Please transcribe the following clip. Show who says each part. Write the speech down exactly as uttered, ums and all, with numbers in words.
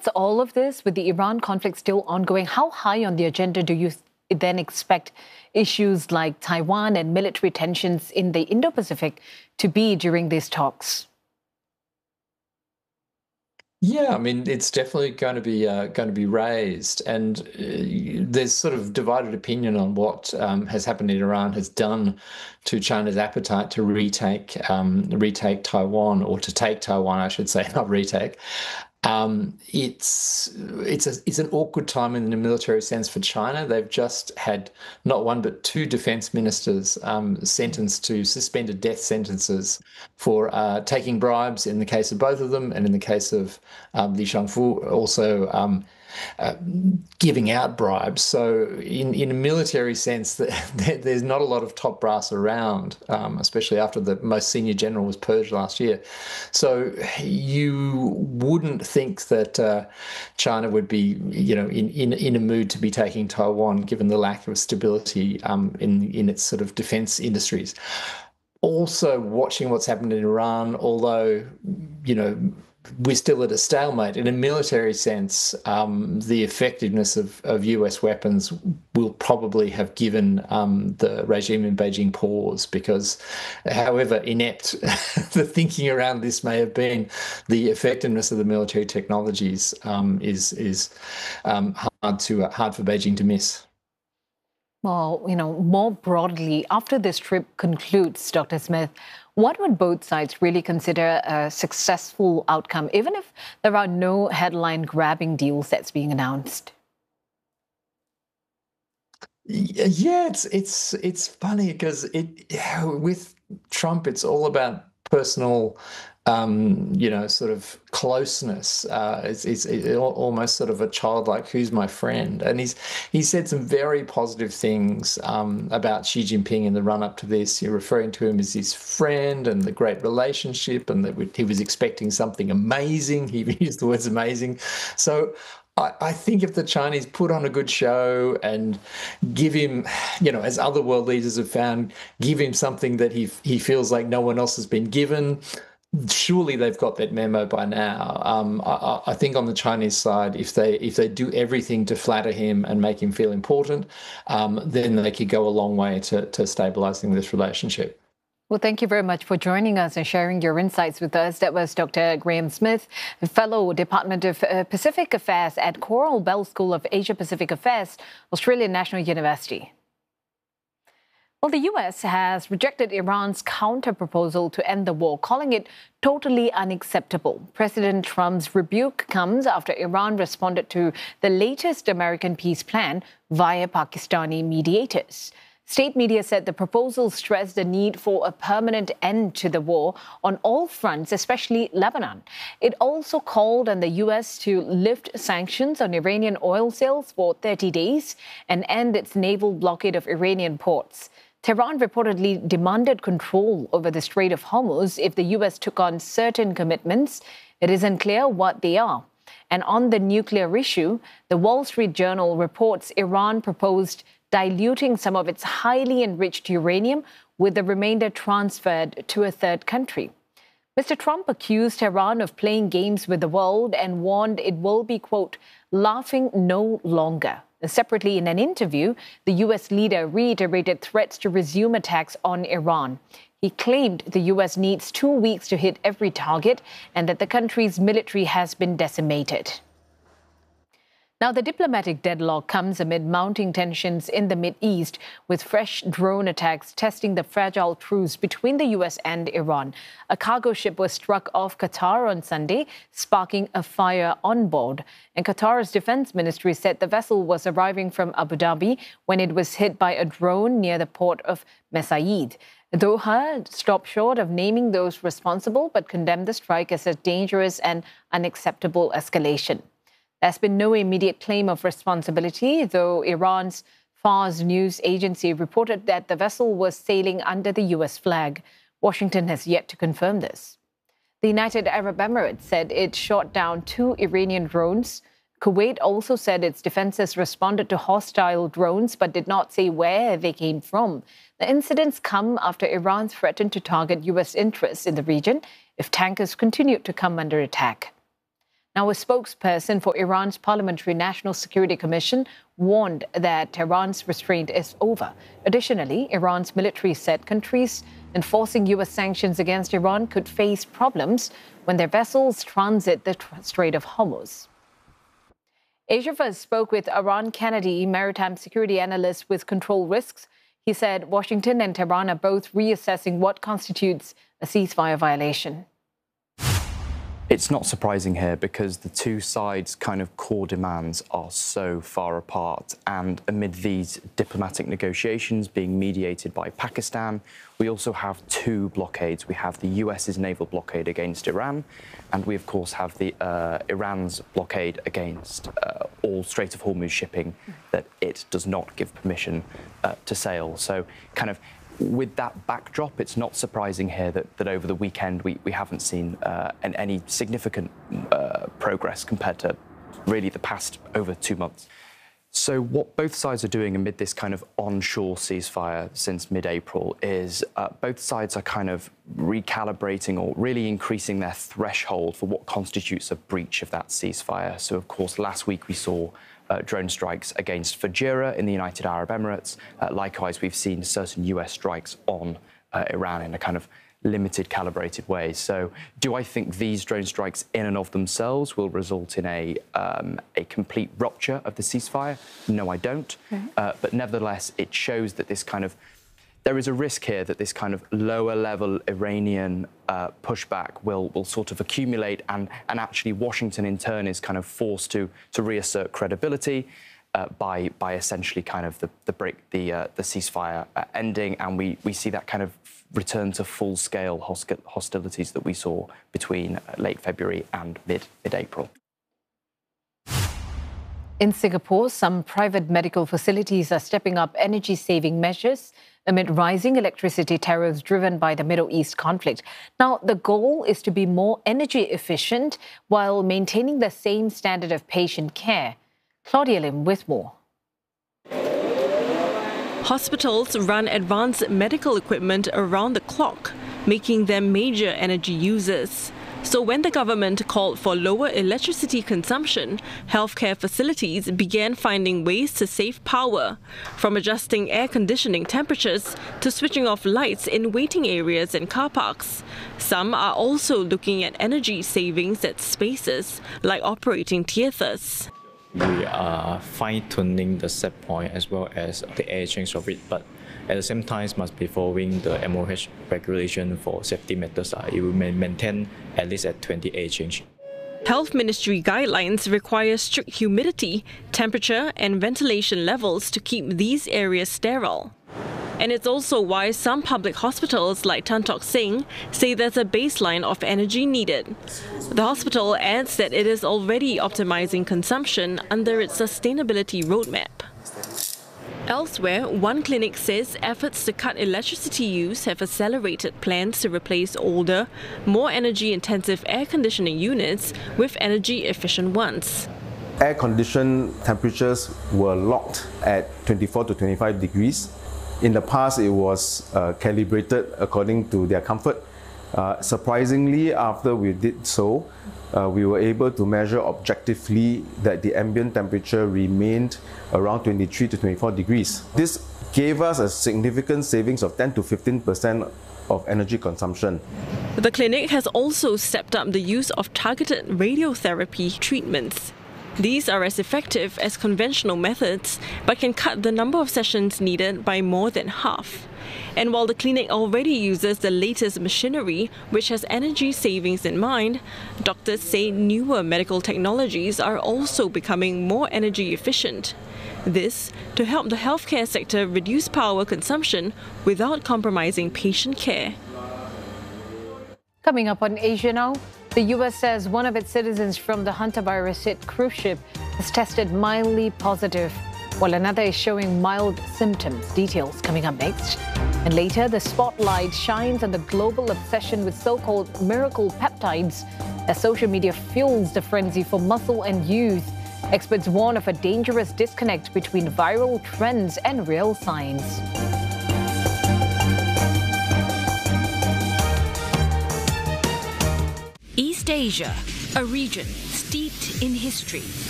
Speaker 1: Amidst all of this, with the Iran conflict still ongoing, how high on the agenda do you th- then expect issues like Taiwan and military tensions in the Indo-Pacific to be during these talks?
Speaker 2: Yeah, I mean, it's definitely going to be uh, going to be raised, and uh, there's sort of divided opinion on what um, has happened in Iran has done to China's appetite to retake um, retake Taiwan, or to take Taiwan, I should say, not retake. Um, it's it's a, it's an awkward time in the military sense for China. They've just had not one but two defense ministers um, sentenced to suspended death sentences for uh, taking bribes in the case of both of them, and in the case of um, Li Shangfu also um, uh, giving out bribes. So in, in a military sense, there's not a lot of top brass around, um, especially after the most senior general was purged last year. So you wouldn't think that uh, China would be, you know, in, in, in a mood to be taking Taiwan, given the lack of stability um, in, in its sort of defense industries. Also watching what's happened in Iran, although, you know, we're still at a stalemate. In a military sense, um, the effectiveness of, of U S weapons will probably have given um, the regime in Beijing pause, because however inept the thinking around this may have been, the effectiveness of the military technologies um, is is um, hard to uh, hard for Beijing to miss.
Speaker 1: Well, you know, more broadly, after this trip concludes, Doctor Smith, what would both sides really consider a successful outcome, even if there are no headline-grabbing deals that's being announced?
Speaker 2: Yeah, it's it's it's funny because it with Trump, it's all about personal, um, you know, sort of closeness. Uh, it's it's it, almost sort of a childlike, who's my friend? And he's he said some very positive things um, about Xi Jinping in the run up to this. You're referring to him as his friend and the great relationship, and that he was expecting something amazing. He used the words amazing. So I, I think if the Chinese put on a good show and give him, you know, as other world leaders have found, give him something that he he feels like no one else has been given, surely they've got that memo by now. Um, I, I think on the Chinese side, if they if they do everything to flatter him and make him feel important, um, then they could go a long way to to stabilizing this relationship.
Speaker 1: Well, thank you very much for joining us and sharing your insights with us. That was Doctor Graham Smith, Fellow Department of Pacific Affairs at Coral Bell School of Asia-Pacific Affairs, Australian National University. Well, the U S has rejected Iran's counter-proposal to end the war, calling it totally unacceptable. President Trump's rebuke comes after Iran responded to the latest American peace plan via Pakistani mediators. State media said the proposal stressed the need for a permanent end to the war on all fronts, especially Lebanon. It also called on the U S to lift sanctions on Iranian oil sales for thirty days and end its naval blockade of Iranian ports. Tehran reportedly demanded control over the Strait of Hormuz if the U S took on certain commitments. It is unclear what they are. And on the nuclear issue, the Wall Street Journal reports Iran proposed diluting some of its highly enriched uranium, with the remainder transferred to a third country. Mister Trump accused Tehran of playing games with the world and warned it will be, quote, laughing no longer. Separately, in an interview, the U S leader reiterated threats to resume attacks on Iran. He claimed the U S needs two weeks to hit every target and that the country's military has been decimated. Now, the diplomatic deadlock comes amid mounting tensions in the Mideast, with fresh drone attacks testing the fragile truce between the U S and Iran. A cargo ship was struck off Qatar on Sunday, sparking a fire on board. And Qatar's defense ministry said the vessel was arriving from Abu Dhabi when it was hit by a drone near the port of Mesaieed. Doha stopped short of naming those responsible, but condemned the strike as a dangerous and unacceptable escalation. There's been no immediate claim of responsibility, though Iran's Fars news agency reported that the vessel was sailing under the U S flag. Washington has yet to confirm this. The United Arab Emirates said it shot down two Iranian drones. Kuwait also said its defenses responded to hostile drones, but did not say where they came from. The incidents come after Iran threatened to target U S interests in the region if tankers continued to come under attack. Now, a spokesperson for Iran's Parliamentary National Security Commission warned that Tehran's restraint is over. Additionally, Iran's military said countries enforcing U S sanctions against Iran could face problems when their vessels transit the Strait of Hormuz. Asia First spoke with Aron Kennedy, maritime security analyst with Control Risks. He said Washington and Tehran are both reassessing what constitutes a ceasefire violation.
Speaker 3: It's not surprising here because the two sides' kind of core demands are so far apart. And amid these diplomatic negotiations being mediated by Pakistan, we also have two blockades. We have the U S's naval blockade against Iran, and we, of course, have the uh, Iran's blockade against uh, all Strait of Hormuz shipping that it does not give permission uh, to sail. So kind of with that backdrop, it's not surprising here that, that over the weekend we, we haven't seen uh, an, any significant uh, progress compared to really the past over two months. So what both sides are doing amid this kind of onshore ceasefire since mid-April is uh, both sides are kind of recalibrating or really increasing their threshold for what constitutes a breach of that ceasefire. So, of course, last week we saw Uh, drone strikes against Fujairah in the United Arab Emirates. Uh, likewise, we've seen certain U S strikes on uh, Iran in a kind of limited, calibrated way. So do I think these drone strikes in and of themselves will result in a, um, a complete rupture of the ceasefire? No, I don't. Mm-hmm. uh, but nevertheless, it shows that this kind of There is a risk here that this kind of lower-level Iranian uh, pushback will, will sort of accumulate, and, and actually Washington in turn is kind of forced to, to reassert credibility uh, by, by essentially kind of the, the break, the, uh, the ceasefire uh, ending, and we, we see that kind of return to full-scale hostilities that we saw between uh, late February and mid, mid-April.
Speaker 1: In Singapore, some private medical facilities are stepping up energy-saving measures amid rising electricity tariffs driven by the Middle East conflict. Now, the goal is to be more energy efficient while maintaining the same standard of patient care. Claudia Lim with more.
Speaker 4: Hospitals run advanced medical equipment around the clock, making them major energy users. So when the government called for lower electricity consumption, healthcare facilities began finding ways to save power, from adjusting air conditioning temperatures to switching off lights in waiting areas and car parks. Some are also looking at energy savings at spaces, like operating theatres.
Speaker 5: We are fine-tuning the set point as well as the air change of it, but at the same time, must be following the M O H regulation for safety matters. It will maintain at least at twenty air change.
Speaker 4: Health Ministry guidelines require strict humidity, temperature and ventilation levels to keep these areas sterile. And it's also why some public hospitals like Tan Tock Seng say there's a baseline of energy needed. The hospital adds that it is already optimizing consumption under its sustainability roadmap. Elsewhere, one clinic says efforts to cut electricity use have accelerated plans to replace older, more energy-intensive air conditioning units with energy-efficient ones.
Speaker 6: Air-conditioned temperatures were locked at twenty-four to twenty-five degrees. In the past, it was uh, calibrated according to their comfort. Uh, surprisingly, after we did so, uh, we were able to measure objectively that the ambient temperature remained around twenty-three to twenty-four degrees. This gave us a significant savings of ten to fifteen percent of energy consumption.
Speaker 4: The clinic has also stepped up the use of targeted radiotherapy treatments. These are as effective as conventional methods, but can cut the number of sessions needed by more than half. And while the clinic already uses the latest machinery, which has energy savings in mind, doctors say newer medical technologies are also becoming more energy efficient. This to help the healthcare sector reduce power consumption without compromising patient care.
Speaker 1: Coming up on Asia Now, the U S says one of its citizens from the Hunter virus hit cruise ship has tested mildly positive, while another is showing mild symptoms. Details coming up next. And later, the spotlight shines on the global obsession with so-called miracle peptides as social media fuels the frenzy for muscle and youth. Experts warn of a dangerous disconnect between viral trends and real science.
Speaker 7: East Asia, a region steeped in history.